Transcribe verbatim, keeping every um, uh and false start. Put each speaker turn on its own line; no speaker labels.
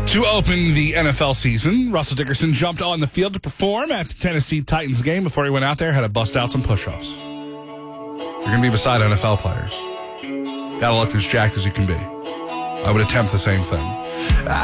To open the N F L season, Russell Dickerson jumped on the field to perform at the Tennessee Titans game. Before he went out there, had to bust out some push-ups. You're going to be beside N F L players. Got to look as jacked as you can be. I would attempt the same thing.